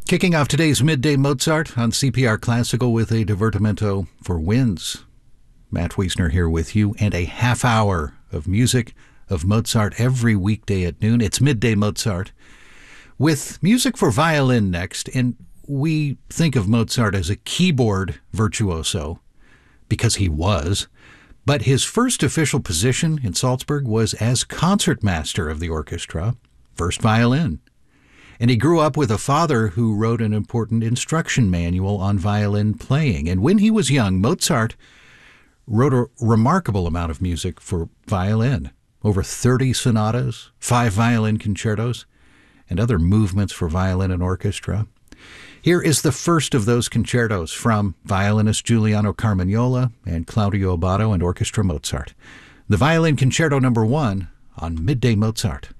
Kicking off today's Midday Mozart on CPR Classical with a divertimento for winds. Matt Wiesner here with you, and a half hour of music of Mozart every weekday at noon. It's Midday Mozart with music for violin next. And we think of Mozart as a keyboard virtuoso because he was. But his first official position in Salzburg was as concertmaster of the orchestra, first violin. And he grew up with a father who wrote an important instruction manual on violin playing. And when he was young, Mozart wrote a remarkable amount of music for violin, over 30 sonatas, 5 violin concertos, and other movements for violin and orchestra. Here is the first of those concertos from violinist Giuliano Carmagnola and Claudio Abbado and Orchestra Mozart. The Violin Concerto No. 1 on Midday Mozart.